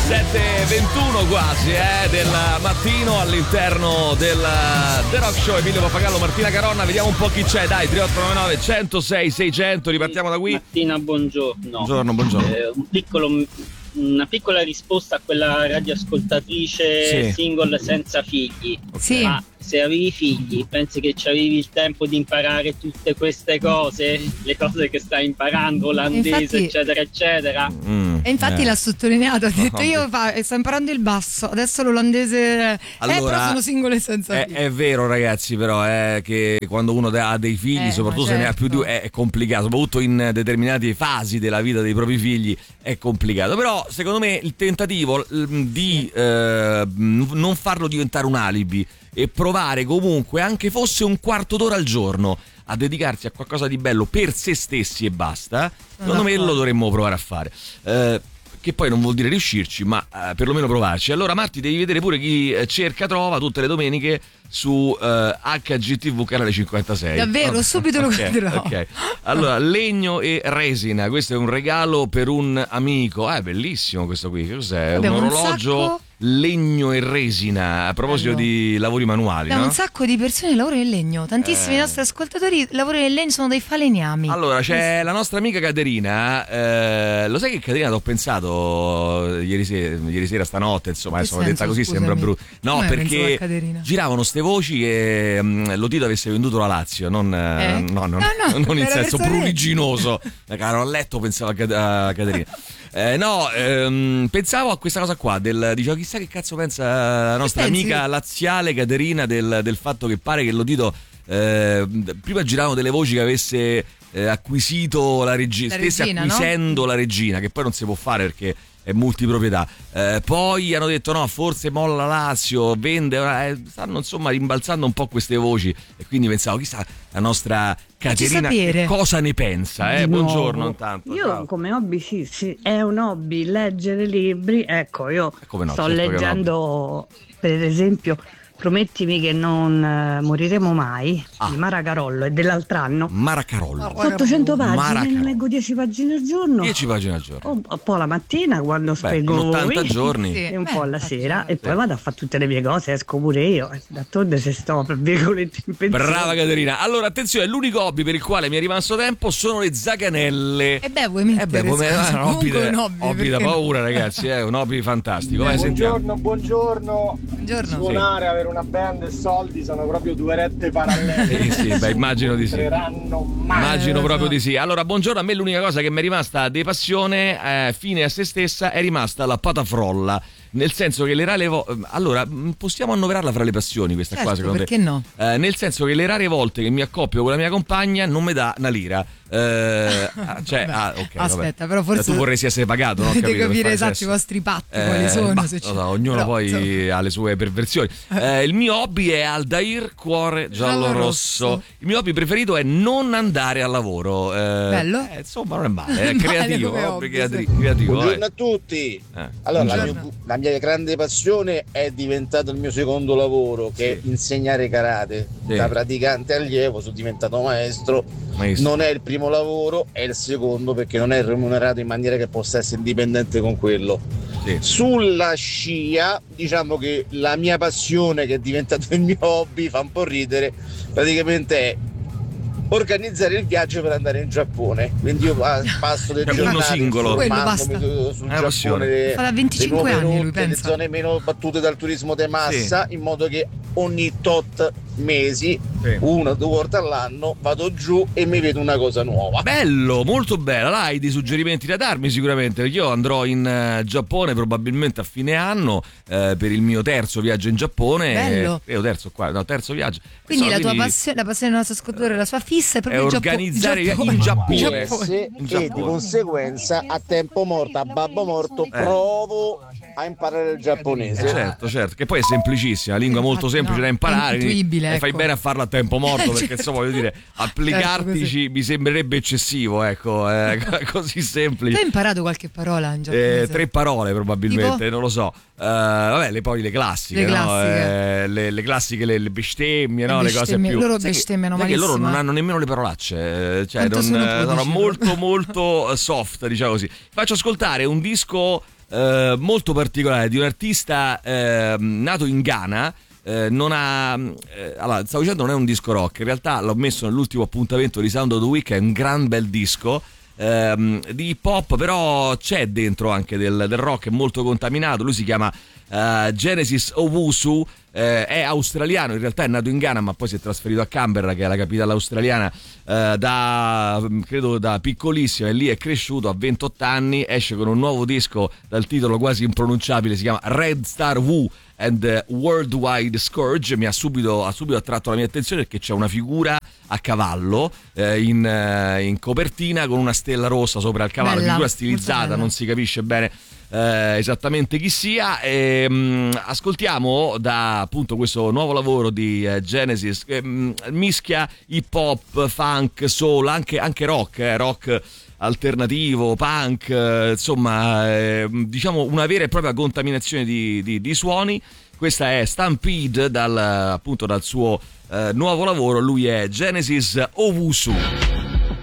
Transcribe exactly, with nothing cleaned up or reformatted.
sette e ventuno quasi eh, del mattino all'interno del The Rock Show. Emilio Pappagallo, Martina Caronna, vediamo un po' chi c'è, dai. Tre otto nove nove uno zero sei sei zero zero, ripartiamo da qui. Martina, buongiorno. Buongiorno, buongiorno. Eh, un piccolo, una piccola risposta a quella radioascoltatrice sì. single senza figli. Sì. Ma se avevi figli, pensi che ci avevi il tempo di imparare tutte queste cose? Le cose che stai imparando, olandese, infatti, eccetera, eccetera? Mm, e infatti eh. l'ha sottolineato, ha detto io fa, sto imparando il basso, adesso l'olandese, allora, eh, però sono singole senza è, figli. è vero ragazzi, però è che quando uno ha dei figli, Eh, soprattutto certo. se ne ha più di è, è complicato, soprattutto in determinate fasi della vita dei propri figli è complicato. Però secondo me il tentativo di eh, non farlo diventare un alibi e provare comunque, anche fosse un quarto d'ora al giorno, a dedicarsi a qualcosa di bello per se stessi e basta, secondo me lo dovremmo provare a fare. Eh, che poi non vuol dire riuscirci, ma eh, perlomeno provarci. Allora Marti, devi vedere pure Chi cerca trova tutte le domeniche su eh, H G T V canale cinquantasei. Davvero? Oh, Subito lo okay, guarderò. ok. Allora, legno e resina, questo è un regalo per un amico. Ah, è bellissimo questo qui. Che cos'è? Abbiamo un un orologio sacco... legno e resina, a proposito Bello. di lavori manuali, Abbiamo no? un sacco di persone che lavorano in legno, tantissimi Eh. nostri ascoltatori lavorano in legno, sono dei falegnami. Allora c'è la nostra amica Caterina, eh, lo sai che Caterina t'ho pensato ieri sera, ieri sera stanotte, insomma, Che adesso senso, detta così scusami? sembra brutto. No, Come hai pensato perché a Caterina? giravano ste voci che um, Lotito avesse venduto la Lazio, non, Eh? no, non, No, no, non in era senso verso lei. pruriginoso. Caro, a letto pensavo a, Cat- a Caterina. Eh, no, ehm, pensavo a questa cosa qua, del, dicevo chissà che cazzo pensa la nostra pensi? amica laziale Caterina del, del fatto che pare che Lotito eh, prima giravano delle voci che avesse eh, acquisito la regina, La stesse regina, acquisendo no? la regina, che poi non si può fare perché è multiproprietà. Eh, poi hanno detto no, forse molla Lazio, vende, eh, stanno insomma rimbalzando un po' queste voci e quindi pensavo chissà la nostra Caterina che cosa ne pensa, eh? Buongiorno intanto. Io ciao. come hobby sì, sì, è un hobby leggere libri, ecco io Come no, sto certo che è un leggendo per esempio Promettimi che non eh, moriremo mai Ah. di Mara Carollo, è dell'altro anno. Maracarollo. ottocento pagine, Maracarollo. ne leggo dieci pagine al giorno. dieci pagine al giorno. Un un po' la mattina quando Beh, spiego in ottanta voi giorni. Sì. e un Beh, po' alla infatti, sera e sì. poi vado a fare tutte le mie cose, esco pure io. D'altronde se sto per virgolette in pensione. Brava Caterina. Allora, attenzione, l'unico hobby per il quale mi è rimasto tempo sono le zaganelle. E beh, vuoi mettere? Eh beh, come scusa, è un hobby, comunque da, un hobby, hobby da perché no? paura, ragazzi, è un hobby fantastico. Vai, sentiamo. Buongiorno, buongiorno. Buongiorno. Suonare, avere una band e soldi sono proprio due rette parallele. Sì, sì, beh, immagino di sì. Entreranno mai. Immagino Eh, lo proprio so. di sì. Allora, buongiorno, a me l'unica cosa che mi è rimasta di passione, eh, fine a se stessa, è rimasta la patafrolla. Nel senso che le rare vo- allora mh, possiamo annoverarla fra le passioni questa Certo, qua secondo perché te? no? Eh, nel senso che le rare volte che mi accoppio con la mia compagna non mi dà una lira. Eh, ah, cioè, Vabbè, ah, ok, aspetta, vabbè. però forse tu vorresti essere pagato, no? Ho dovete capito, per capire fare esatto sesso. i vostri patti Eh, quali sono. bah, se lo ci- so, ognuno però, poi insomma. ha le sue perversioni. Eh, il mio hobby è Aldair Cuore Giallo Giallo-rosso. Rosso. Il mio hobby preferito è non andare al lavoro. Eh, Bello? eh, insomma, non è male, è Male creativo, come hobby hobby, creati- sì. creativo. Buongiorno vai. a tutti. Eh, Allora, la buongiorno. mia, la mia grande passione è diventato il mio secondo lavoro, che Sì. è insegnare karate. Sì. Da praticante allievo sono diventato maestro. Maestro. Non è il primo lavoro, è il secondo perché non è remunerato in maniera che possa essere indipendente con quello. Sì. Sulla scia, diciamo che la mia passione, che è diventato il mio hobby, fa un po' ridere, praticamente è organizzare il viaggio per andare in Giappone. Quindi io pa- passo le È uno giornate singolo. Quello informandomi basta. su- sul È una passione. Giappone, Fa da le venticinque nuove anni, lui rotte, le pensa. zone meno battute dal turismo di massa, in modo che ogni tot mesi, Sì. una o due volte all'anno, vado giù e mi vedo una cosa nuova. Bello, molto bella. Là hai dei suggerimenti da darmi sicuramente, perché io andrò in eh, Giappone probabilmente a fine anno eh, per il mio terzo viaggio in Giappone. Bello. Eh, terzo qua, no, terzo viaggio. Quindi So, la tua quindi passione, la passione del nostro ascoltatore, la sua fissa è è proprio il Giappo- organizzare il in Giappone. Giappone. In E Giappone. di conseguenza a tempo morto, a babbo morto, provo a imparare il giapponese. Eh, certo, certo, che poi è semplicissima, la lingua Sì, molto infatti, semplice no, da imparare. è intuibile, quindi, eh, fai ecco. bene a farla a tempo morto, perché Certo. insomma voglio dire, applicartici Certo, mi sembrerebbe eccessivo, ecco, eh, così semplice. Tu hai imparato qualche parola in giapponese? Eh, tre parole probabilmente, Tipo? non lo so. Eh, vabbè, le, poi le classiche, Le no? classiche. Eh, le, le classiche, le, le bestemmie, Le no? Le cose bestemmie. più. Loro Sai che- bestemmiano sai che loro malissimo, non eh. hanno nemmeno le parolacce, eh, cioè Quanto non, sono eh, sono podici, molto loro? molto soft, diciamo così. Faccio ascoltare un disco eh, molto particolare di un artista eh, nato in Ghana. Eh, non ha eh, allora, stavo dicendo, non è un disco rock, in realtà l'ho messo nell'ultimo appuntamento di Sound of the Week, è un gran bel disco ehm, di hip hop, però c'è dentro anche del, del rock, è molto contaminato. Lui si chiama uh, Genesis Owusu, eh, è australiano, in realtà è nato in Ghana ma poi si è trasferito a Canberra, che è la capitale australiana, eh, da credo da piccolissimo, e lì è cresciuto. A ventotto anni esce con un nuovo disco dal titolo quasi impronunciabile, si chiama Red Star Woo and Worldwide Scourge. Mi ha subito, ha subito attratto la mia attenzione perché c'è una figura a cavallo eh, in, eh, in copertina con una stella rossa sopra il cavallo, bella, figura stilizzata, non si capisce bene eh, esattamente chi sia. E, mh, ascoltiamo da appunto questo nuovo lavoro di eh, Genesis, che mh, mischia hip hop, funk, soul, anche, anche rock, eh, rock alternativo, punk, eh, insomma eh, diciamo una vera e propria contaminazione di, di, di suoni. Questa è Stampede dal, appunto dal suo eh, nuovo lavoro. Lui è Genesis Owusu.